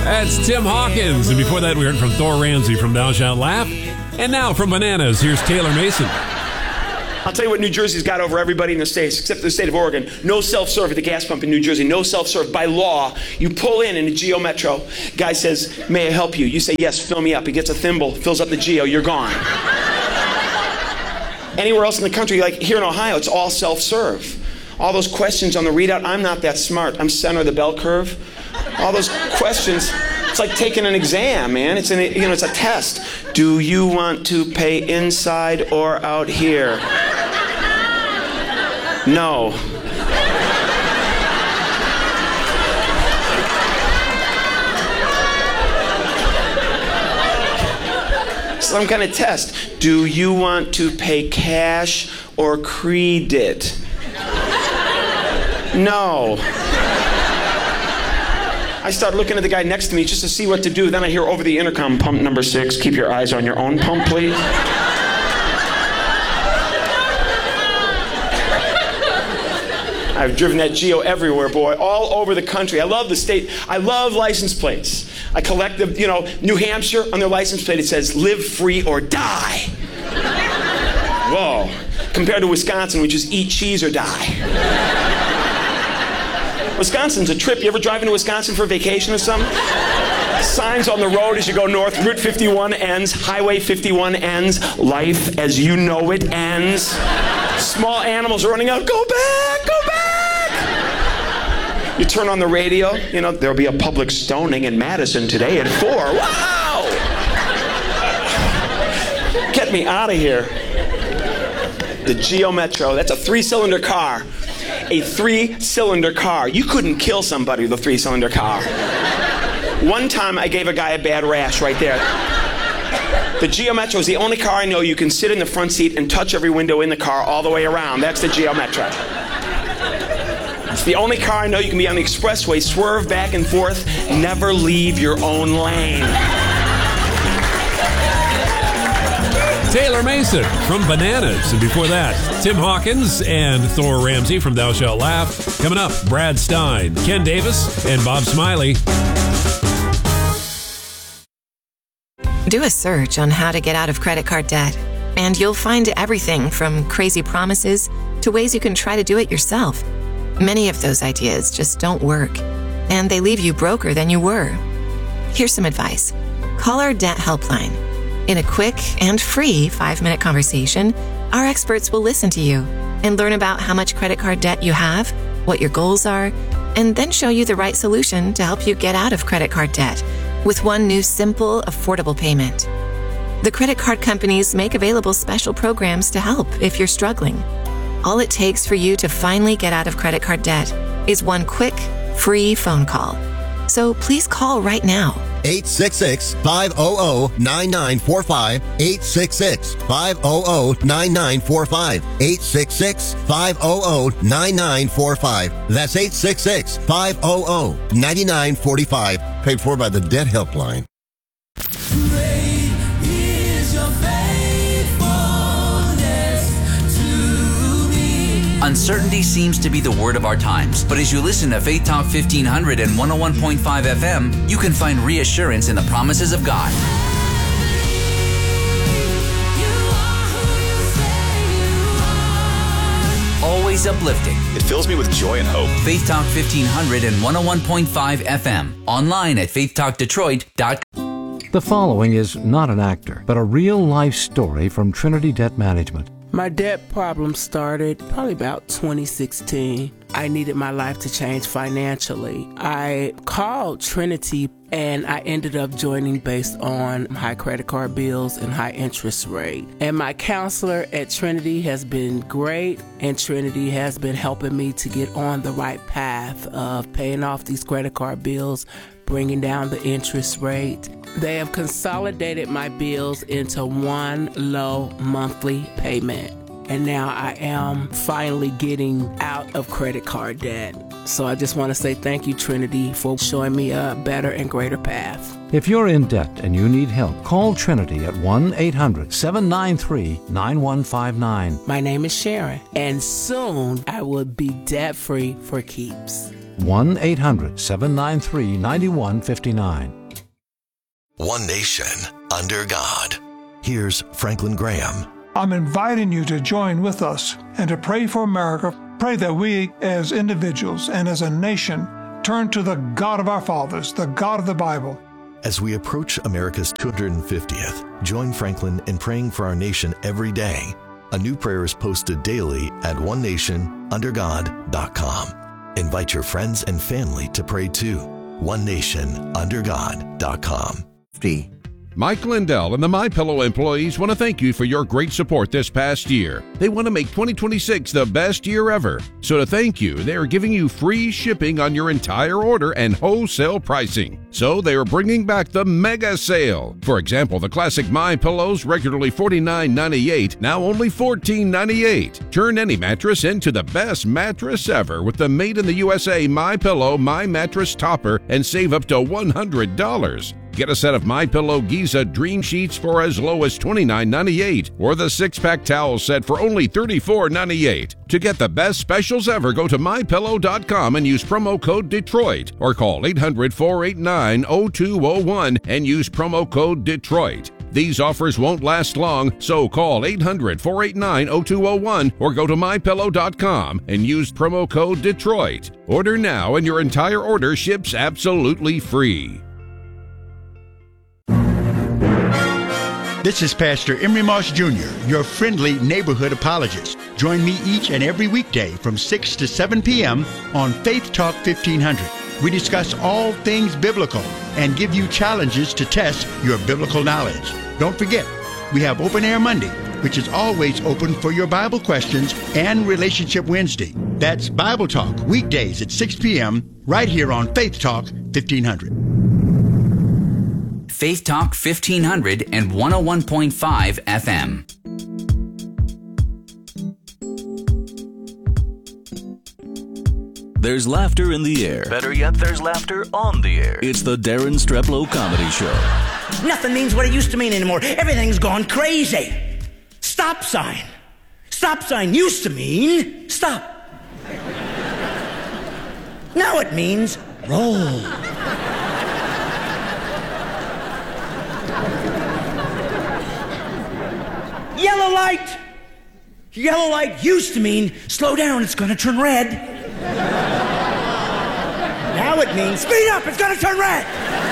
That's Tim Hawkins. And before that, we heard from Thor Ramsey from Thou Shalt Laugh. And now from Bananas, here's Taylor Mason. I'll tell you what New Jersey's got over everybody in the states, except for the state of Oregon. No self-serve at the gas pump in New Jersey. No self-serve. By law, you pull in a Geo Metro. Guy says, may I help you? You say, yes, fill me up. He gets a thimble, fills up the Geo, you're gone. Anywhere else in the country, like here in Ohio, it's all self-serve. All those questions on the readout, I'm not that smart. I'm center of the bell curve. All those questions, it's like taking an exam, man. It's a test. Do you want to pay inside or out here? No. Some kind of test. Do you want to pay cash or credit? No. I start looking at the guy next to me just to see what to do. Then I hear over the intercom, pump number 6, keep your eyes on your own pump, please. I've driven that Geo everywhere, boy, all over the country. I love the state. I love license plates. I collect the, New Hampshire, on their license plate, it says, live free or die. Whoa. Compared to Wisconsin, which is eat cheese or die. Wisconsin's a trip. You ever drive into Wisconsin for a vacation or something? Signs on the road as you go north. Route 51 ends. Highway 51 ends. Life as you know it ends. Small animals are running out. Go back! Go back! You turn on the radio. There'll be a public stoning in Madison today at 4. Wow! Get me out of here. The Geo Metro. That's a 3-cylinder car. A 3-cylinder car. You couldn't kill somebody with a 3-cylinder car. One time I gave a guy a bad rash right there. The Geo Metro is the only car I know you can sit in the front seat and touch every window in the car all the way around. That's the Geo Metro. It's the only car I know you can be on the expressway, swerve back and forth, never leave your own lane. Taylor Mason from Bananas. And before that, Tim Hawkins and Thor Ramsey from Thou Shalt Laugh. Coming up, Brad Stein, Ken Davis, and Bob Smiley. Do a search on how to get out of credit card debt, and you'll find everything from crazy promises to ways you can try to do it yourself. Many of those ideas just don't work, and they leave you broker than you were. Here's some advice. Call our debt helpline. In a quick and free 5-minute conversation, our experts will listen to you and learn about how much credit card debt you have, what your goals are, and then show you the right solution to help you get out of credit card debt with one new simple, affordable payment. The credit card companies make available special programs to help if you're struggling. All it takes for you to finally get out of credit card debt is one quick, free phone call. So please call right now. 866-500-9945. 866-500-9945. 866-500-9945. That's 866-500-9945. Paid for by the Debt Helpline. Uncertainty seems to be the word of our times, but as you listen to Faith Talk 1500 and 101.5 FM, you can find reassurance in the promises of God. Always uplifting. It fills me with joy and hope. Faith Talk 1500 and 101.5 FM. Online at faithtalkdetroit.com. The following is not an actor, but a real-life story from Trinity Debt Management. My debt problem started probably about 2016. I needed my life to change financially. I called Trinity and I ended up joining based on high credit card bills and high interest rate. And my counselor at Trinity has been great, and Trinity has been helping me to get on the right path of paying off these credit card bills, bringing down the interest rate. They have consolidated my bills into one low monthly payment. And now I am finally getting out of credit card debt. So I just want to say thank you, Trinity, for showing me a better and greater path. If you're in debt and you need help, call Trinity at 1-800-793-9159. My name is Sharon, and soon I will be debt-free for keeps. 1-800-793-9159. One nation under God. Here's Franklin Graham. I'm inviting you to join with us and to pray for America. Pray that we as individuals and as a nation turn to the God of our fathers, the God of the Bible. As we approach America's 250th, join Franklin in praying for our nation every day. A new prayer is posted daily at onenationundergod.com. Invite your friends and family to pray too. onenationundergod.com. Mike Lindell and the MyPillow employees want to thank you for your great support this past year. They want to make 2026 the best year ever. So to thank you, they are giving you free shipping on your entire order and wholesale pricing. So they are bringing back the mega sale. For example, the classic MyPillows, regularly $49.98, now only $14.98. Turn any mattress into the best mattress ever with the made in the USA MyPillow My Mattress Topper and save up to $100. Get a set of MyPillow Giza Dream Sheets for as low as $29.98 or the 6-pack towel set for only $34.98. To get the best specials ever, go to MyPillow.com and use promo code Detroit or call 800-489-0201 and use promo code Detroit. These offers won't last long, so call 800-489-0201 or go to MyPillow.com and use promo code Detroit. Order now and your entire order ships absolutely free. This is Pastor Emery Moss Jr., your friendly neighborhood apologist. Join me each and every weekday from 6 to 7 p.m. on Faith Talk 1500. We discuss all things biblical and give you challenges to test your biblical knowledge. Don't forget, we have Open Air Monday, which is always open for your Bible questions, and Relationship Wednesday. That's Bible Talk, weekdays at 6 p.m. right here on Faith Talk 1500. Faith Talk 1500 and 101.5 FM. There's laughter in the air. Better yet, there's laughter on the air. It's the Darren Streplow Comedy Show. Nothing means what it used to mean anymore. Everything's gone crazy. Stop sign. Stop sign used to mean stop. Now it means roll. Yellow light. Yellow light used to mean slow down, it's gonna turn red. Now it means speed up, it's gonna turn red.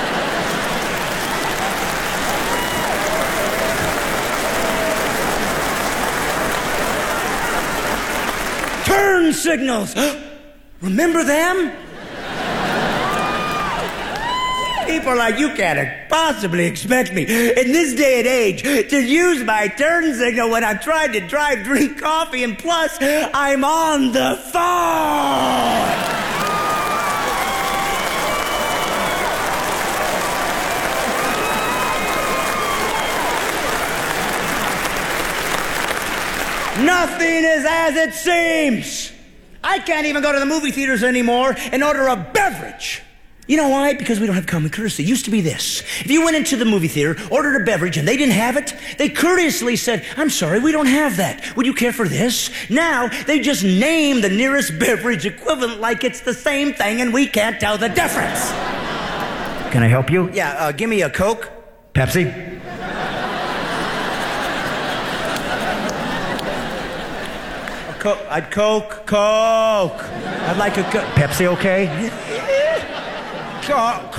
Turn signals. Remember them? People like you can't possibly expect me in this day and age to use my turn signal when I'm trying to drive, drink coffee, and plus I'm on the phone. Nothing is as it seems. I can't even go to the movie theaters anymore and order a beverage. You know why? Because we don't have common courtesy. It used to be this. If you went into the movie theater, ordered a beverage, and they didn't have it, they courteously said, I'm sorry, we don't have that. Would you care for this? Now, they just name the nearest beverage equivalent like it's the same thing, and we can't tell the difference. Can I help you? Yeah, give me a Coke. Pepsi. Coke. I'd like a Coke. Pepsi, okay? Coke.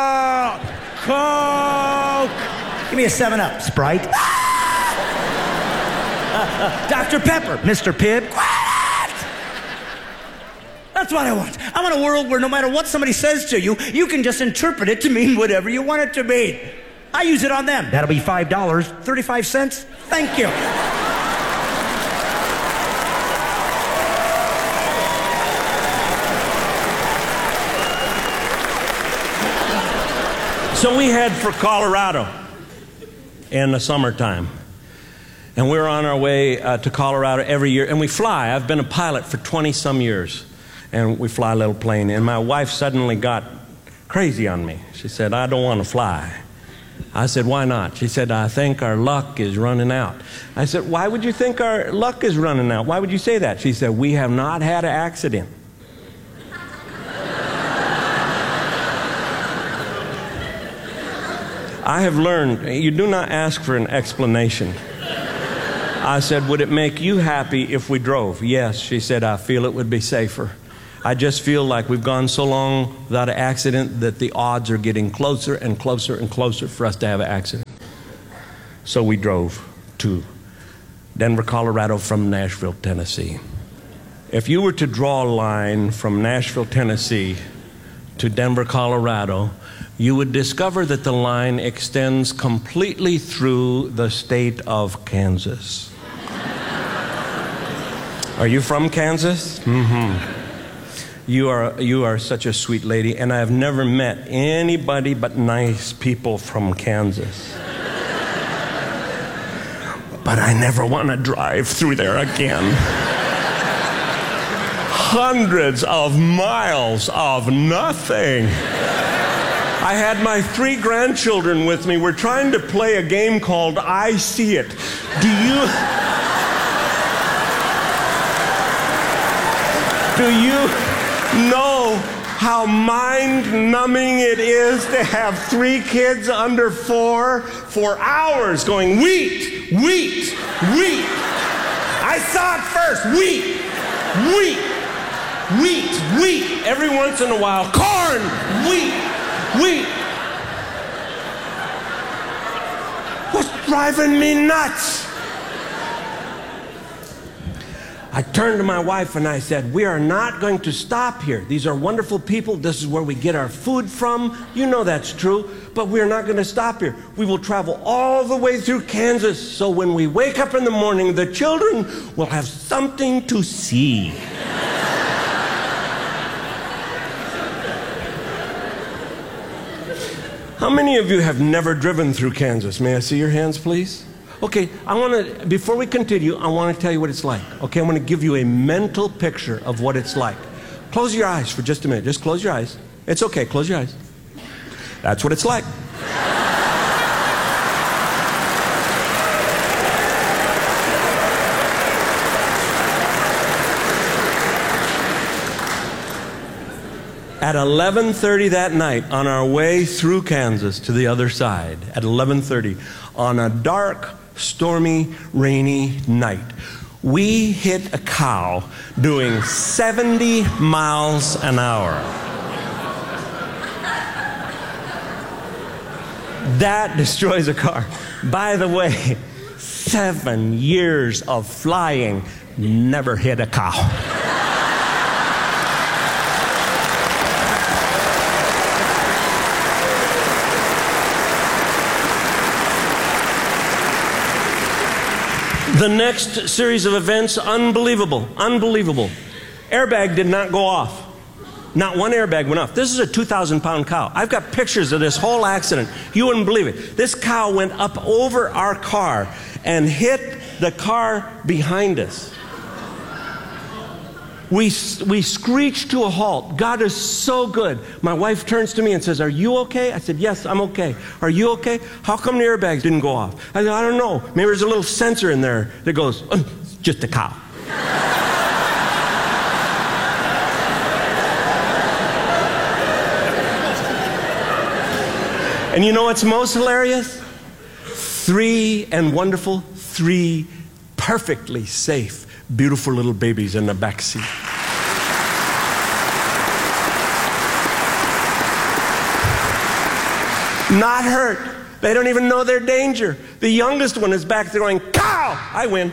Give me a 7-Up. Sprite. Dr. Pepper. Mr. Pibb. That's what I want. I want a world where no matter what somebody says to you, you can just interpret it to mean whatever you want it to mean. I use it on them. That'll be $5. 35 cents. Thank you. So we head for Colorado in the summertime. And we're on our way to Colorado every year. And we fly. I've been a pilot for 20-some years. And we fly a little plane. And my wife suddenly got crazy on me. She said, I don't want to fly. I said, why not? She said, I think our luck is running out. I said, why would you think our luck is running out? Why would you say that? She said, we have not had an accident. I have learned, you do not ask for an explanation. I said, would it make you happy if we drove? Yes. She said, I feel it would be safer. I just feel like we've gone so long without an accident that the odds are getting closer and closer and closer for us to have an accident. So we drove to Denver, Colorado from Nashville, Tennessee. If you were to draw a line from Nashville, Tennessee to Denver, Colorado, you would discover that the line extends completely through the state of Kansas. Are you from Kansas? Mm-hmm. You are such a sweet lady, and I have never met anybody but nice people from Kansas. But I never want to drive through there again. Hundreds of miles of nothing. I had my 3 grandchildren with me. We're trying to play a game called I See It. Do you know how mind-numbing it is to have 3 kids under 4 for hours going wheat, wheat, wheat. I saw it first. Wheat, wheat, wheat, wheat. Every once in a while, corn, wheat, wheat. What's driving me nuts? I turned to my wife and I said, we are not going to stop here. These are wonderful people. This is where we get our food from. You know that's true. But we are not going to stop here. We will travel all the way through Kansas so when we wake up in the morning, the children will have something to see. How many of you have never driven through Kansas? May I see your hands, please? Okay, before we continue, I want to tell you what it's like. Okay, I'm going to give you a mental picture of what it's like. Close your eyes for just a minute. Just close your eyes. It's okay, close your eyes. That's what it's like. At 11:30 that night, on our way through Kansas to the other side, at 11:30, on a dark, stormy, rainy night, we hit a cow doing 70 miles an hour. That destroys a car. By the way, 7 years of flying, never hit a cow. The next series of events, unbelievable, unbelievable. Airbag did not go off. Not one airbag went off. This is a 2,000-pound cow. I've got pictures of this whole accident. You wouldn't believe it. This cow went up over our car and hit the car behind us. We screeched to a halt. God is so good. My wife turns to me and says, are you okay? I said, yes, I'm okay. Are you okay? How come the airbags didn't go off? I said, I don't know. Maybe there's a little sensor in there that goes, it's just a cow. And you know what's most hilarious? 3 perfectly safe, beautiful little babies in the back seat. Not hurt. They don't even know their danger. The youngest one is back there going, cow! I win.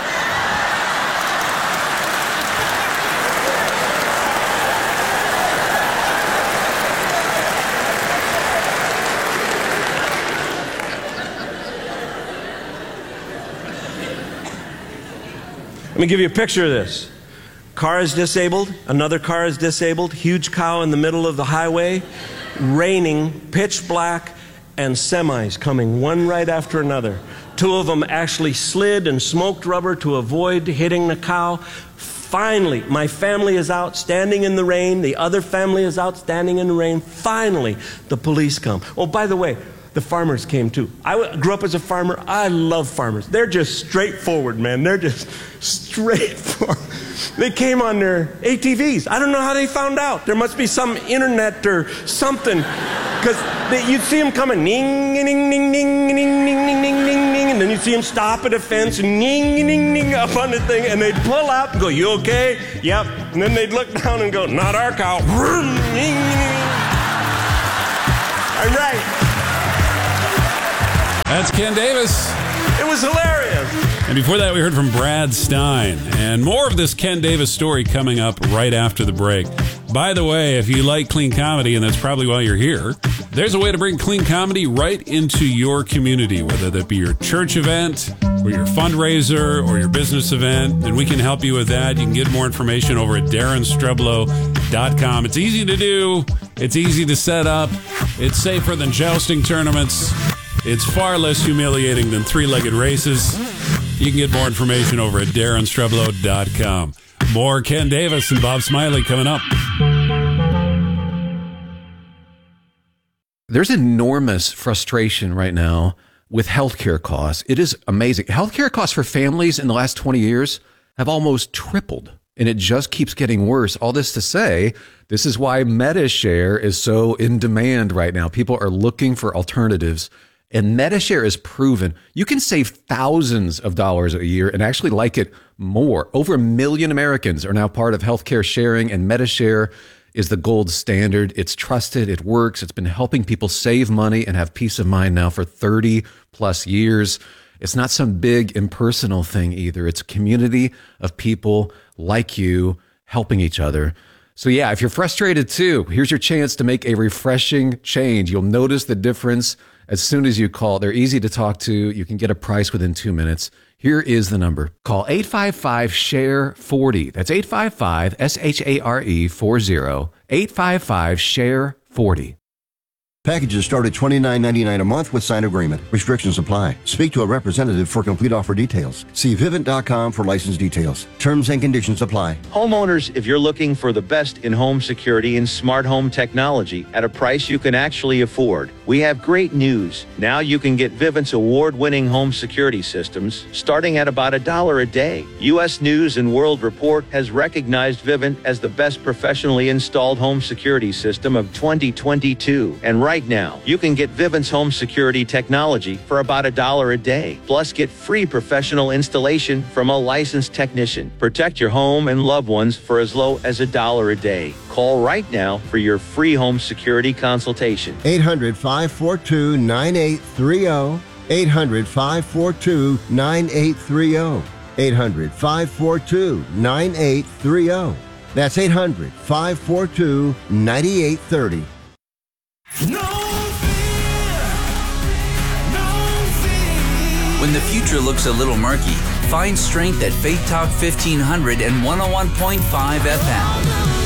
Let me give you a picture of this. Car is disabled, another car is disabled, huge cow in the middle of the highway, raining, pitch black, and semis coming one right after another. 2 of them actually slid and smoked rubber to avoid hitting the cow. Finally, my family is out standing in the rain, the other family is out standing in the rain. Finally, the police come. Oh, by the way, the farmers came too. I grew up as a farmer. I love farmers. They're just straightforward, man. They're just straightforward. They came on their ATVs. I don't know how they found out. There must be some internet or something. Because you'd see them coming, ning, ning, ning, ning, ning, ning, ning, ning, ning, ning, and then you'd see them stop at a fence and ning, ning, ning, up on the thing, and they'd pull out and go, you okay? Yep. And then they'd look down and go, not our cow. I'm right. That's Ken Davis. It was hilarious. And before that, we heard from Brad Stein. And more of this Ken Davis story coming up right after the break. By the way, if you like clean comedy, and that's probably why you're here, there's a way to bring clean comedy right into your community, whether that be your church event, or your fundraiser, or your business event, and we can help you with that. You can get more information over at DarrenStreblow.com. It's easy to do. It's easy to set up. It's safer than jousting tournaments. It's far less humiliating than three-legged races. You can get more information over at DarrenStreblow.com. More Ken Davis and Bob Smiley coming up. There's enormous frustration right now with healthcare costs. It is amazing. Healthcare costs for families in the last 20 years have almost tripled, and it just keeps getting worse. All this to say, this is why Medi-Share is so in demand right now. People are looking for alternatives. And Medi-Share is proven you can save thousands of dollars a year and actually like it more. Over 1 million Americans are now part of healthcare sharing, and Medi-Share is the gold standard. It's trusted. It works. It's been helping people save money and have peace of mind now for 30 plus years. It's not some big impersonal thing either. It's a community of people like you helping each other. So yeah, if you're frustrated too, here's your chance to make a refreshing change. You'll notice the difference as soon as you call. They're easy to talk to. You can get a price within 2 minutes. Here is the number. Call 855-SHARE-40. That's 855-SHARE-40. 855-SHARE-40. Packages start at $29.99 a month with signed agreement. Restrictions apply. Speak to a representative for complete offer details. See Vivint.com for license details. Terms and conditions apply. Homeowners, if you're looking for the best in home security and smart home technology at a price you can actually afford, we have great news. Now you can get Vivint's award-winning home security systems starting at about $1 a day. U.S. News & World Report has recognized Vivint as the best professionally installed home security system of 2022. And right now, you can get Vivint's home security technology for about $1 a day. Plus, get free professional installation from a licensed technician. Protect your home and loved ones for as low as $1 a day. Call right now for your free home security consultation. 800-542-9830. 800-542-9830. 800-542-9830. That's 800-542-9830. When the future looks a little murky, find strength at Faith Talk 1500 and 101.5 FM.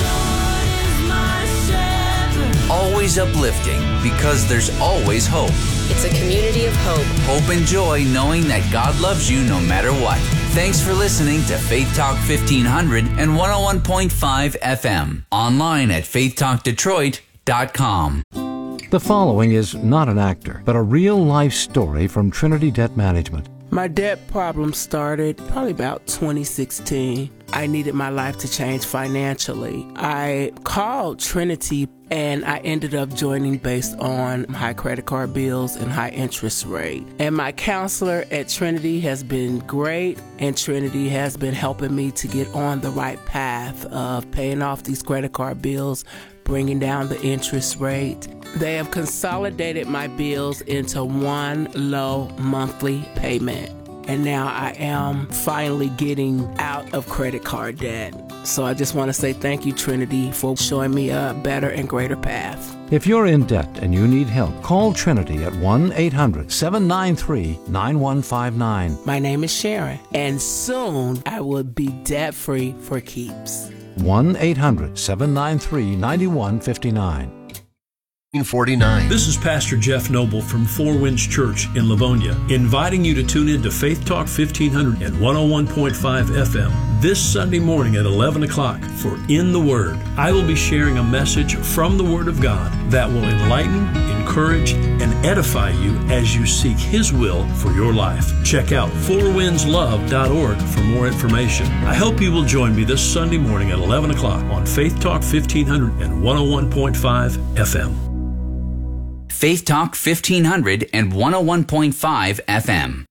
Always uplifting, because there's always hope. It's a community of hope. Hope and joy, knowing that God loves you no matter what. Thanks for listening to Faith Talk 1500 and 101.5 FM. Online at faithtalkdetroit.com. The following is not an actor, but a real-life story from Trinity Debt Management. My debt problem started probably about 2016. I needed my life to change financially. I called Trinity and I ended up joining based on high credit card bills and high interest rate. And my counselor at Trinity has been great, and Trinity has been helping me to get on the right path of paying off these credit card bills, bringing down the interest rate. They have consolidated my bills into one low monthly payment. And now I am finally getting out of credit card debt. So I just want to say thank you, Trinity, for showing me a better and greater path. If you're in debt and you need help, call Trinity at 1-800-793-9159. My name is Sharon, and soon I will be debt-free for keeps. 1-800-793-9159. 1949. This is Pastor Jeff Noble from Four Winds Church in Livonia, inviting you to tune in to Faith Talk 1500 and 101.5 FM this Sunday morning at 11 o'clock for In the Word. I will be sharing a message from the Word of God that will enlighten, encourage, and edify you as you seek His will for your life. Check out fourwindslove.org for more information. I hope you will join me this Sunday morning at 11 o'clock on Faith Talk 1500 and 101.5 FM. Faith Talk 1500 and 101.5 FM.